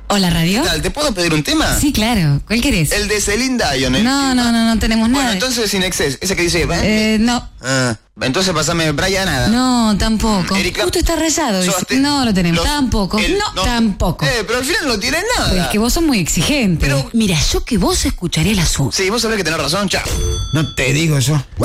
Hola, radio. ¿Qué tal? ¿Te puedo pedir un tema? Sí, claro. ¿Cuál querés? El de Celine Dion. No tenemos nada. Bueno, entonces Sin Excess, ese que dice... No. Entonces pasame Brian Adams. No, tampoco. Erika, Justo está rayado. No lo tenemos. Tampoco. Tampoco. Pero al final no tiene nada. Pero es que vos sos muy exigente. Pero... Mira, yo que vos escucharé el asunto. Sí, vos sabés que tenés razón, chao. No te digo yo.